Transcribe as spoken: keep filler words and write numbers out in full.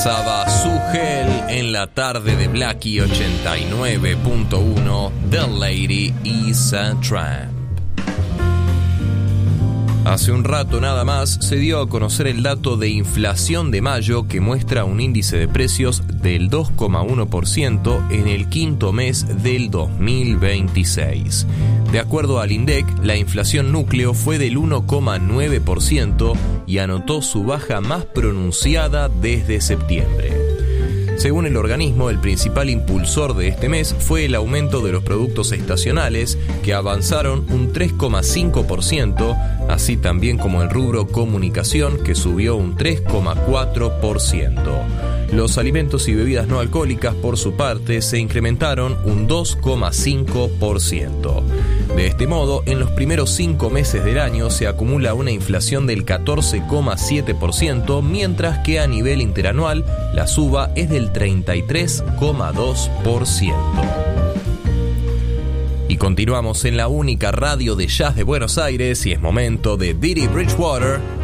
Pasaba Sugel en la tarde de Blackie ochenta y nueve punto uno, The Lady is a Tramp. Hace un rato nada más se dio a conocer el dato de inflación de mayo que muestra un índice de precios del dos coma uno por ciento en el quinto mes del dos mil veintiséis. De acuerdo al INDEC, la inflación núcleo fue del uno coma nueve por ciento y anotó su baja más pronunciada desde septiembre. Según el organismo, el principal impulsor de este mes fue el aumento de los productos estacionales, que avanzaron un tres coma cinco por ciento, así también como el rubro comunicación, que subió un tres coma cuatro por ciento. Los alimentos y bebidas no alcohólicas, por su parte, se incrementaron un dos coma cinco por ciento. De este modo, en los primeros cinco meses del año se acumula una inflación del catorce coma siete por ciento, mientras que a nivel interanual la suba es del treinta y tres coma dos por ciento. Y continuamos en la única radio de jazz de Buenos Aires y es momento de Didi Bridgewater,